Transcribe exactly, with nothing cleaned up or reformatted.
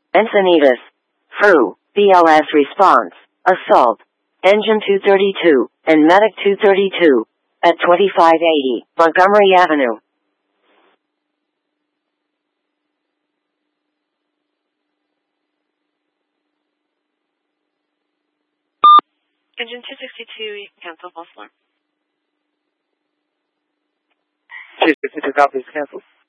Encinitas. F U, B L S response, assault, engine two thirty-two, and medic two thirty-two, at twenty-five eighty, Montgomery Avenue. Engine two sixty-two, you can cancel false alarm. two sixty-two, copies, cancel.